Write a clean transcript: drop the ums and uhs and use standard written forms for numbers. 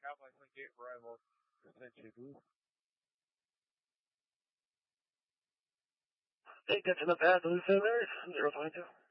Cowboys Gate arrival. Essentially blue. Hey, that's in the path, Blue Sailors, 052.